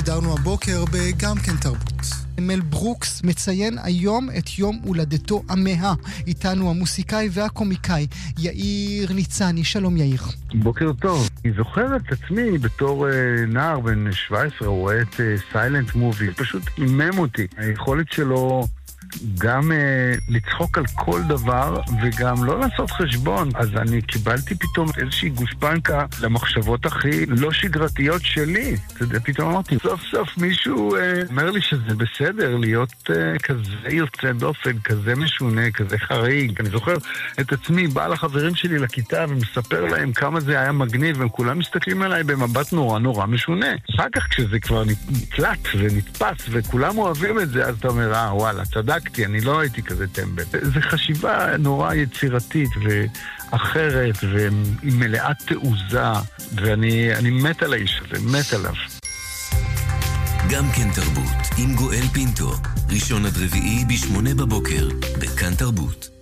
דרנו הבוקר בגם כן תרבות. מל ברוקס מציין היום את יום הולדתו ה-100. איתנו המוסיקאי והקומיקאי יאיר ניצני. שלום יאיר. בוקר טוב. אני זוכר את עצמי בתור נער בן 17, רואה את סיילנט מובי. פשוט אימם אותי. היכולת שלו גם לצחוק על כל דבר וגם לא לעשות חשבון. אז אני קיבלתי פתאום איזושהי גושפנקה למחשבות הכי לא שגרתיות שלי. פתאום אמרתי, סוף סוף מישהו אומר לי שזה בסדר להיות כזה יוצא דופן, כזה משונה, כזה חריג. אני זוכר את עצמי בא לחברים שלי לכיתה ומספר להם כמה זה היה מגניב, והם כולם מסתכלים עליי במבט נורא נורא משונה. אחר כך כשזה כבר נתלט ונתפס וכולם אוהבים את זה, אז אתה אומר, וואלה, צדקתי, אני לא הייתי כזה טמבל. זו חשיבה נורא יצירתית ואחרת ועם מלאת תעוזה, ואני מת על האיש הזה, מת עליו. גם כן תרבות עם גואל פינטו, ראשון עד רביעי ב8 בבוקר בכאן תרבות.